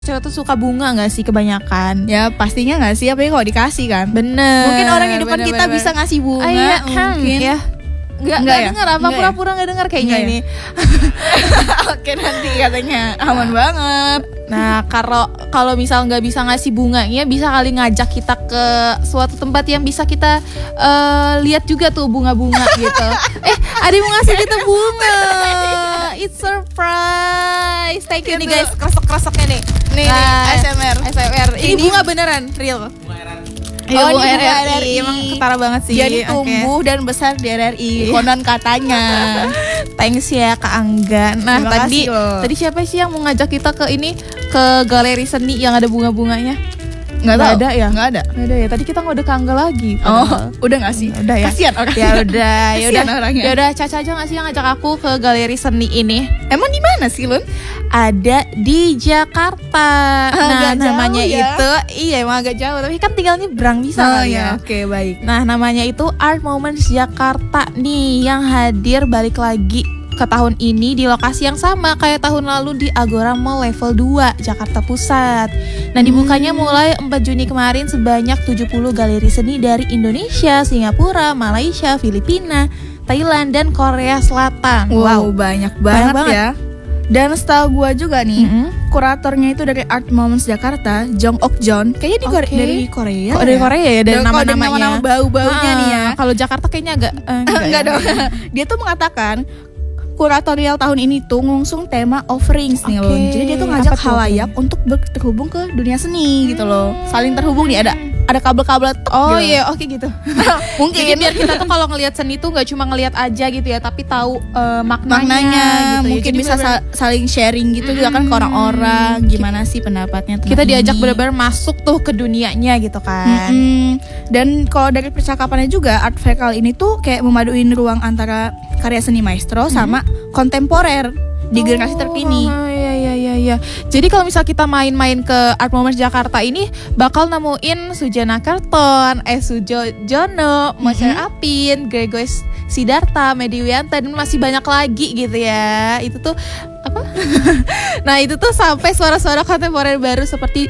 Cewek tuh suka bunga gak sih kebanyakan? Ya pastinya gak sih, apalagi kalau dikasih kan. Bener. Mungkin orang di depan kita bisa ngasih bunga. Iya, mungkin ya. Gak denger apa, pura-pura gak denger kayaknya ini. Oke, nanti katanya aman banget. Nah, kalau misal nggak bisa ngasih bunganya, bisa kali ngajak kita ke suatu tempat yang bisa kita lihat juga tuh bunga-bunga gitu. Ada yang mau ngasih kita bunga. It's surprise. Thank you nih guys, kresek-kreseknya nih. Nih, ASMR. Ini bunga beneran, real. Oh, bunga ini RRI. Emang ketara banget sih. Jadi tumbuh dan besar di RRI, konon katanya. Thanks ya Kak Angga. Nah, tadi siapa sih yang mau ngajak kita ke ini, ke galeri seni yang ada bunga-bunganya? Nggak ada ya? Nggak ada ya. Tadi kita ngode ke Angga lagi. Oh, udah nggak sih? Udah ya. Kasian orang. Ya udah orangnya. Ya udah, Caca aja nggak sih yang ngajak aku ke galeri seni ini? Emang di mana sih, Lun? Ada di Jakarta. Nah, namanya ya? itu emang agak jauh, tapi kan tinggal nyebrang bisa kali ya. Oke, baik. Nah, namanya itu Art Moments Jakarta nih, yang hadir balik lagi ke tahun ini di lokasi yang sama kayak tahun lalu di Agora Mall Level 2 Jakarta Pusat. Nah, dibukanya mulai 4 Juni kemarin sebanyak 70 galeri seni dari Indonesia, Singapura, Malaysia, Filipina, Thailand, dan Korea Selatan. Wow, banyak banget ya. Dan setahu gue juga nih, kuratornya itu dari Art Moments Jakarta, Jong Ok John. Kayaknya dari Korea. Dari Korea ya, dari nama-namanya. Nama bau-baunya nih ya. Kalau Jakarta kayaknya agak enggak dong. Dia tuh mengatakan kuratorial tahun ini tuh ngusung tema offerings nih loh. Jadi dia tuh ngajak halayak untuk terhubung ke dunia seni gitu loh. Saling terhubung nih, ada kabel-kabel oke gitu. Mungkin jadi biar kita tuh kalau ngelihat seni tuh nggak cuma ngelihat aja gitu ya, tapi tahu maknanya gitu. Mungkin bisa saling sharing gitu juga kan ke orang-orang, gimana sih pendapatnya tentang kita diajak benar-benar masuk tuh ke dunianya gitu kan. Dan kalau dari percakapannya juga, art fair kali ini tuh kayak memaduin ruang antara karya seni maestro sama kontemporer di generasi terkini. Iya. Jadi kalau misal kita main-main ke Art Moments Jakarta ini bakal nemuin Sujana Kerton, Sujono, Mosher Apin, Gregor Sidarta, Medi Wianta, dan masih banyak lagi gitu ya. Itu tuh apa? Nah, itu tuh sampai suara-suara kontemporer baru seperti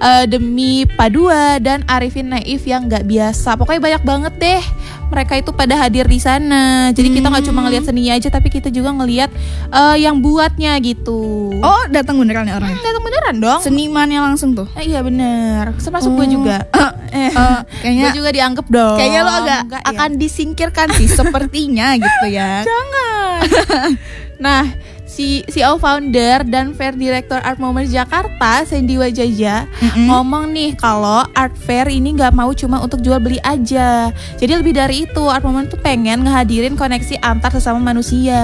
Demi Padua dan Arifin Naif yang nggak biasa. Pokoknya banyak banget deh mereka itu pada hadir di sana. Jadi kita nggak cuma ngelihat seninya aja, tapi kita juga ngelihat yang buatnya gitu. Oh, datang beneran ya orangnya? Datang beneran dong. Senimannya langsung tuh. Iya bener. Termasuk gue juga. Kayaknya gue juga dianggap dong. Kayaknya lo akan disingkirkan sih sepertinya gitu ya. Jangan. Nah, CEO founder dan fair director Art Moments Jakarta, Sandy Wajaja, ngomong nih kalau art fair ini nggak mau cuma untuk jual beli aja. Jadi lebih dari itu, Art Moments tuh pengen ngehadirin koneksi antar sesama manusia.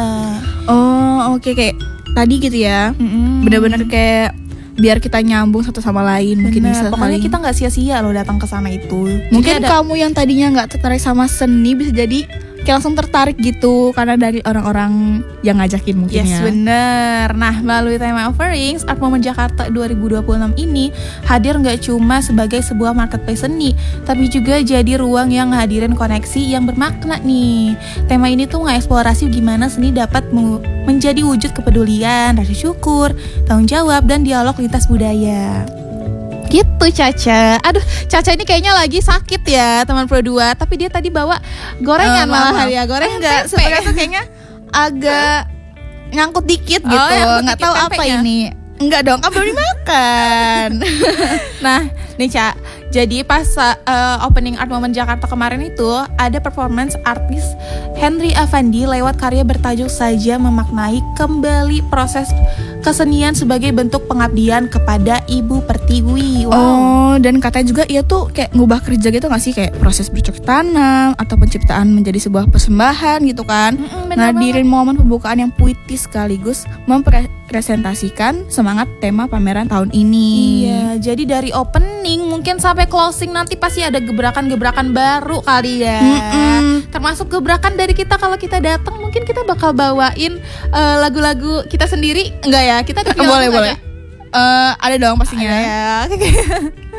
Oh, oke, kayak tadi gitu ya. Bener-bener kayak biar kita nyambung satu sama lain. Mungkin bisa pokoknya kita nggak sia-sia loh datang ke sana itu. Mungkin kamu yang tadinya nggak tertarik sama seni bisa jadi kayak langsung tertarik gitu karena dari orang-orang yang ngajakin mungkin ya. Yes, bener. Nah, melalui tema offerings, Art Moment Jakarta 2026 ini hadir nggak cuma sebagai sebuah marketplace seni, tapi juga jadi ruang yang ngehadirin koneksi yang bermakna nih. Tema ini tuh ngeksplorasi gimana seni dapat menjadi wujud kepedulian, rasa syukur, tanggung jawab, dan dialog lintas budaya. Gitu Caca. Aduh, Caca ini kayaknya lagi sakit ya teman Pro 2. Tapi dia tadi bawa gorengan malahan ya. Gorengan enggak, sebenarnya tuh kayaknya agak nyangkut dikit gitu. Nggak tahu apa ini. Enggak dong, kan belum dimakan. Nah, nih Ca, jadi pas opening Art Moment Jakarta kemarin itu ada performance artis Henry Avandi lewat karya bertajuk Saja Memaknai Kembali Proses Kesenian sebagai bentuk pengabdian kepada Ibu Pertiwi. Wow. Oh, dan katanya juga ia tuh kayak ngubah kerja gitu gak sih? Kayak proses bercocok tanam atau penciptaan menjadi sebuah persembahan gitu kan. Ngadirin momen pembukaan yang puitis sekaligus mempresentasikan semangat tema pameran tahun ini. Iya, jadi dari opening mungkin sampai closing nanti pasti ada gebrakan-gebrakan baru kali ya. Termasuk gebrakan dari kita kalau kita datang, mungkin kita bakal bawain lagu-lagu kita sendiri. Enggak ya, kita boleh. Ada dong pastinya. Ada ya.